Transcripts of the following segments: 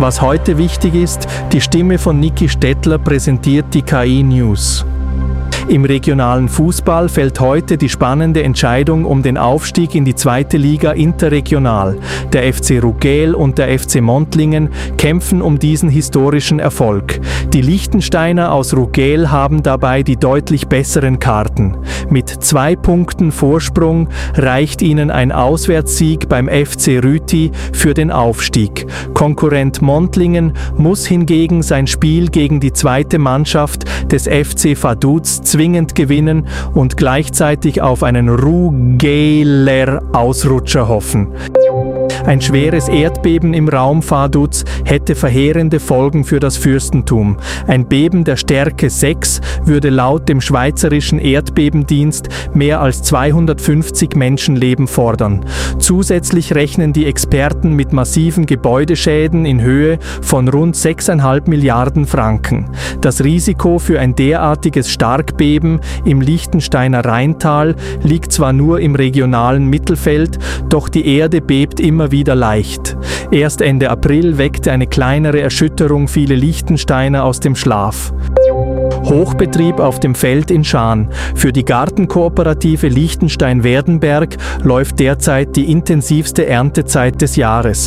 Was heute wichtig ist, die Stimme von Niki Stettler präsentiert die KI News. Im regionalen Fußball fällt heute die spannende Entscheidung um den Aufstieg in die 2. Liga interregional. Der FC Rugel und der FC Montlingen kämpfen um diesen historischen Erfolg. Die Liechtensteiner aus Rugel haben dabei die deutlich besseren Karten. Mit 2 Punkten Vorsprung reicht ihnen ein Auswärtssieg beim FC Rüti für den Aufstieg. Konkurrent Montlingen muss hingegen sein Spiel gegen die 2. Mannschaft des FC Vaduz zwingend gewinnen und gleichzeitig auf einen Rugeler Ausrutscher hoffen. Ein schweres Erdbeben im Raum Vaduz hätte verheerende Folgen für das Fürstentum. Ein Beben der Stärke 6 würde laut dem Schweizerischen Erdbebendienst mehr als 250 Menschenleben fordern. Zusätzlich rechnen die Experten mit massiven Gebäudeschäden in Höhe von rund 6,5 Milliarden Franken. Das Risiko für ein derartiges Starkbeben im Liechtensteiner Rheintal liegt zwar nur im regionalen Mittelfeld, doch die Erde bebt immer wieder leicht. Erst Ende April weckte eine kleinere Erschütterung viele Liechtensteiner aus dem Schlaf. Hochbetrieb auf dem Feld in Schaan. Für die Gartenkooperative Liechtenstein-Werdenberg läuft derzeit die intensivste Erntezeit des Jahres.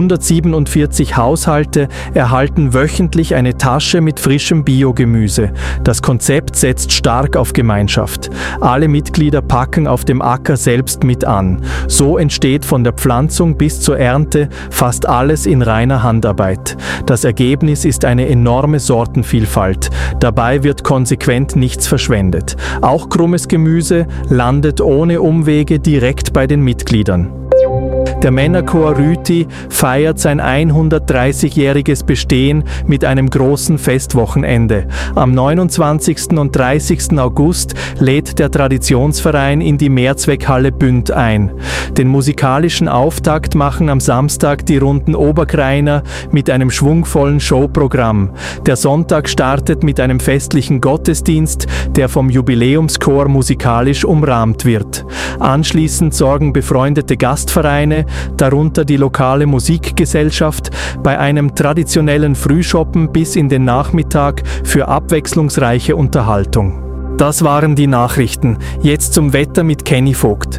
147 Haushalte erhalten wöchentlich eine Tasche mit frischem Biogemüse. Das Konzept setzt stark auf Gemeinschaft. Alle Mitglieder packen auf dem Acker selbst mit an. So entsteht von der Pflanzung bis zur Ernte fast alles in reiner Handarbeit. Das Ergebnis ist eine enorme Sortenvielfalt. Dabei wird konsequent nichts verschwendet. Auch krummes Gemüse landet ohne Umwege direkt bei den Mitgliedern. Der Männerchor Rüti feiert sein 130-jähriges Bestehen mit einem großen Festwochenende. Am 29. und 30. August lädt der Traditionsverein in die Mehrzweckhalle Bünd ein. Den musikalischen Auftakt machen am Samstag die Runden Obergreiner mit einem schwungvollen Showprogramm. Der Sonntag startet mit einem festlichen Gottesdienst, der vom Jubiläumschor musikalisch umrahmt wird. Anschließend sorgen befreundete Gastvereine, darunter die lokale Musikgesellschaft, bei einem traditionellen Frühschoppen bis in den Nachmittag für abwechslungsreiche Unterhaltung. Das waren die Nachrichten. Jetzt zum Wetter mit Kenny Vogt.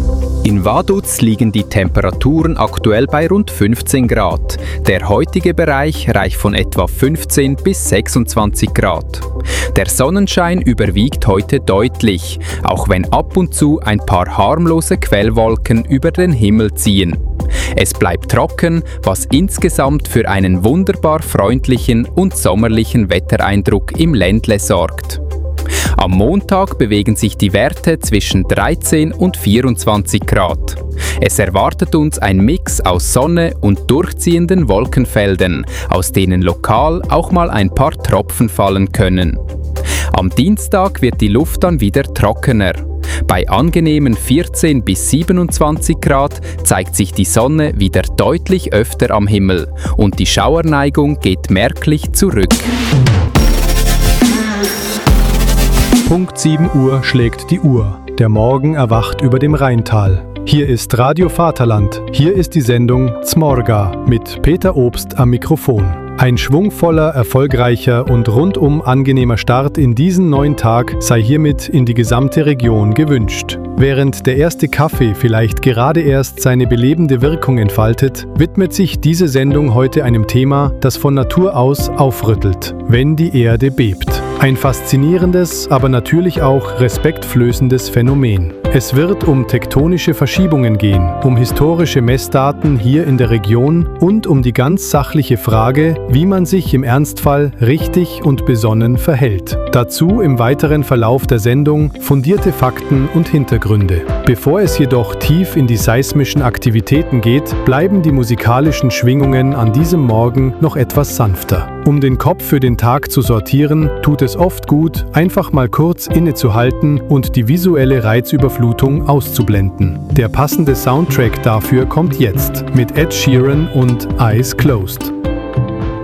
In Vaduz liegen die Temperaturen aktuell bei rund 15 Grad. Der heutige Bereich reicht von etwa 15 bis 26 Grad. Der Sonnenschein überwiegt heute deutlich, auch wenn ab und zu ein paar harmlose Quellwolken über den Himmel ziehen. Es bleibt trocken, was insgesamt für einen wunderbar freundlichen und sommerlichen Wettereindruck im Ländle sorgt. Am Montag bewegen sich die Werte zwischen 13 und 24 Grad. Es erwartet uns ein Mix aus Sonne und durchziehenden Wolkenfeldern, aus denen lokal auch mal ein paar Tropfen fallen können. Am Dienstag wird die Luft dann wieder trockener. Bei angenehmen 14 bis 27 Grad zeigt sich die Sonne wieder deutlich öfter am Himmel und die Schauerneigung geht merklich zurück. Punkt 7 Uhr schlägt die Uhr. Der Morgen erwacht über dem Rheintal. Hier ist Radio Vaterland. Hier ist die Sendung Zmorga mit Peter Obst am Mikrofon. Ein schwungvoller, erfolgreicher und rundum angenehmer Start in diesen neuen Tag sei hiermit in die gesamte Region gewünscht. Während der erste Kaffee vielleicht gerade erst seine belebende Wirkung entfaltet, widmet sich diese Sendung heute einem Thema, das von Natur aus aufrüttelt, wenn die Erde bebt. Ein faszinierendes, aber natürlich auch respektflößendes Phänomen. Es wird um tektonische Verschiebungen gehen, um historische Messdaten hier in der Region und um die ganz sachliche Frage, wie man sich im Ernstfall richtig und besonnen verhält. Dazu im weiteren Verlauf der Sendung fundierte Fakten und Hintergründe. Bevor es jedoch tief in die seismischen Aktivitäten geht, bleiben die musikalischen Schwingungen an diesem Morgen noch etwas sanfter. Um den Kopf für den Tag zu sortieren, tut es oft gut, einfach mal kurz innezuhalten und die visuelle Reizüberflutung auszublenden. Der passende Soundtrack dafür kommt jetzt mit Ed Sheeran und Eyes Closed.